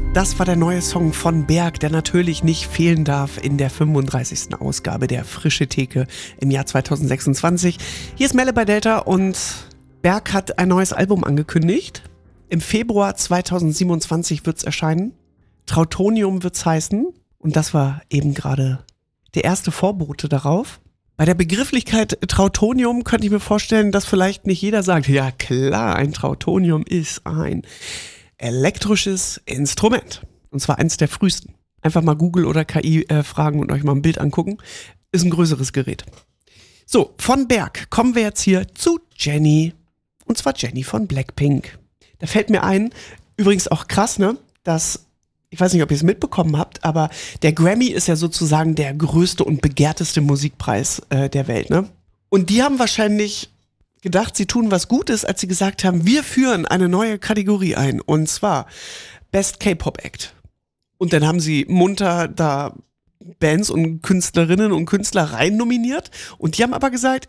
Das war der neue Song von Berg, der natürlich nicht fehlen darf in der 35. Ausgabe der Frische Theke im Jahr 2026. Hier ist Melle bei Delta und Berg hat ein neues Album angekündigt. Im Februar 2027 wird's erscheinen. Trautonium wird's heißen. Und das war eben gerade der erste Vorbote darauf. Bei der Begrifflichkeit Trautonium könnte ich mir vorstellen, dass vielleicht nicht jeder sagt, ja klar, ein Trautonium ist ein elektrisches Instrument. Und zwar eins der frühesten. Einfach mal Google oder KI fragen und euch mal ein Bild angucken. Ist ein größeres Gerät. So, von Berg kommen wir jetzt hier zu Jennie. Und zwar Jennie von Blackpink. Da fällt mir ein, übrigens auch krass, ne, dass, ich weiß nicht, ob ihr es mitbekommen habt, aber der Grammy ist ja sozusagen der größte und begehrteste Musikpreis der Welt, ne? Und die haben wahrscheinlich gedacht, sie tun was Gutes, als sie gesagt haben, wir führen eine neue Kategorie ein, und zwar Best K-Pop Act. Und dann haben sie munter da Bands und Künstlerinnen und Künstler rein nominiert und die haben aber gesagt,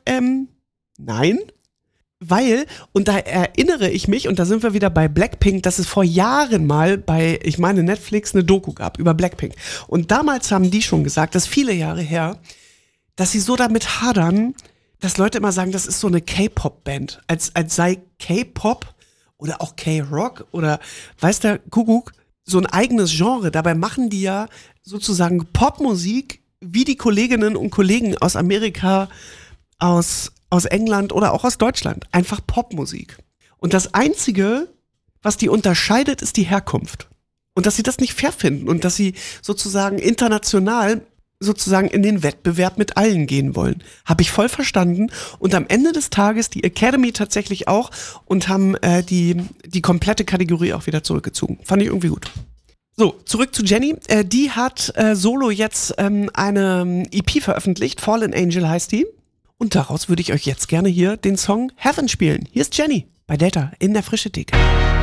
nein, weil, und da erinnere ich mich, und da sind wir wieder bei Blackpink, dass es vor Jahren mal bei, ich meine, Netflix eine Doku gab über Blackpink. Und damals haben die schon gesagt, das ist viele Jahre her, dass sie so damit hadern, dass Leute immer sagen, das ist so eine K-Pop-Band, als sei K-Pop oder auch K-Rock oder weiß der Kuckuck so ein eigenes Genre. Dabei machen die ja sozusagen Popmusik wie die Kolleginnen und Kollegen aus Amerika, aus England oder auch aus Deutschland. Einfach Popmusik. Und das Einzige, was die unterscheidet, ist die Herkunft. Und dass sie das nicht fair finden und dass sie sozusagen international sozusagen in den Wettbewerb mit allen gehen wollen. Habe ich voll verstanden. Und am Ende des Tages die Academy tatsächlich auch und haben die komplette Kategorie auch wieder zurückgezogen. Fand ich irgendwie gut. So, zurück zu Jennie. Die hat solo jetzt eine EP veröffentlicht. Fallen Angel heißt die. Und daraus würde ich euch jetzt gerne hier den Song Heaven spielen. Hier ist Jennie bei Delta in der Frische Theke.